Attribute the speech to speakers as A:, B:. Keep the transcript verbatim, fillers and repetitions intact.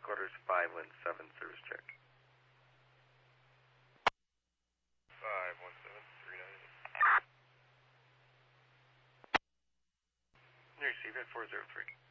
A: headquarters five one seven, service check.
B: five one seven, three nine eight.
A: You receive it, four zero three.